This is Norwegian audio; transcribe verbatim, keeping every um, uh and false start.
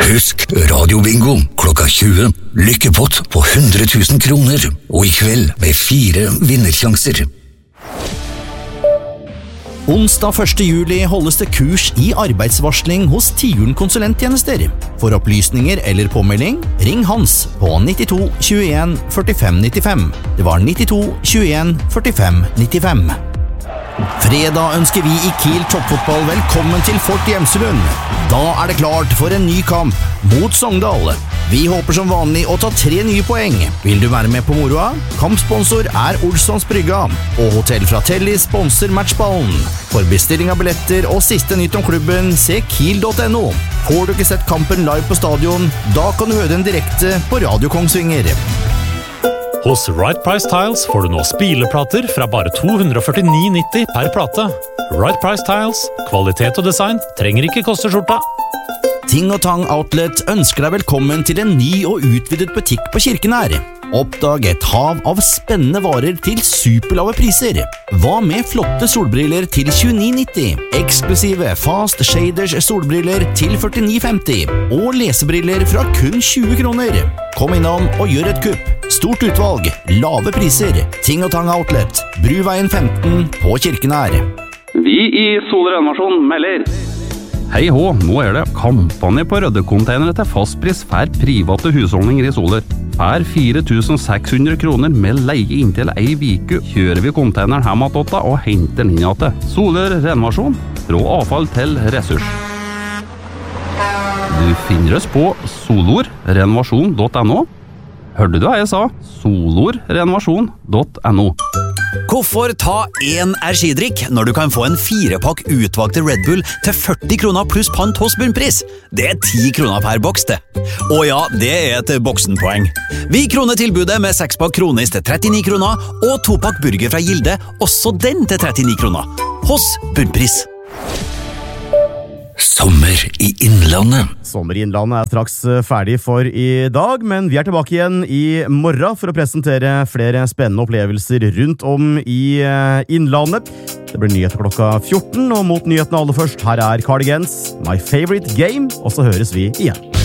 Husk Radio Bingo klokka tjue. Lykkepott på hundre tusen kroner. Og i kveld med fire vinnersjanser. Onsdag første juli holdes det kurs i arbeidsvarsling hos Tiuren konsulenttjenester. For opplysninger eller påmelding, ring Hans på nittito tjueen førtifem nittifem. Det var nittito tjueen førtifem nittifem. Fredag ønsker vi i Kiel toppfotball velkommen til Fort Gjemselund. Da er det klart for en ny kamp mot Sogndal. Vi håper som vanlig å ta tre nye poeng. Vil du være med på moroa? Kampsponsor er Olssons Brygga, og Hotell Fratelli sponser matchballen. For bestilling av billetter og siste nytt om klubben, se kiel punktum no. Får du ikke sett kampen live på stadion, da kan du høre den direkte på Radio Kongsvinger. Hos Right Price Tiles får du nå spileplater fra bare to hundre førtini nitti per plate. Right Price Tiles, kvalitet og design trenger ikke koste skjorta. Ting og Tang Outlet ønsker deg velkommen til en ny og utvidet butikk på Kirkenær. Oppdag et hav av spennende varer til superlave priser. Hva med flotte solbriller til tjueni nitti, eksklusive Fast Shaders solbriller til førtini femti og lesebriller fra kun tjue kroner. Kom innom og gjør et kupp. Stort utvalg, lave priser. Ting og Tang Outlet, Bruveien femten på Kirkenær. Vi i Solrenovasjon melder. Hei hå, nå er det kampanje på røddekonteinere til fastpris for private husholdninger i Soler. Per fire tusen seks hundre kroner med leie inntil ei viku kjører vi konteineren hjem at åtta og henter den inn igjen. Soler renovasjon, fra avfall til ressurs. Du finner oss på solor renovasjon punktum no. Hørte du hva jeg sa? solor renovasjon punktum no. Hvorfor ta en energidrikk når du kan få en firepakk utvalgte Red Bull til førti kroner pluss pant hos bunnpris? Det er ti kroner per boks det. Og ja, det er et boksenpoeng. Vi kroner tilbudet med sekspakk kronis til trettini kroner og topakk burger fra Gilde, også den til trettini kroner. Hos bunnpris. Sommer i Innlandet. Sommer i Innlandet er straks ferdig for i dag, men vi er tilbake igjen i morgen for å presentere flere spennende opplevelser rundt om i Innlandet. Det blir nyheter klokka fjorten, og mot nyhetene aller først, her er Cardigans, My Favorite Game, og så høres vi igjen.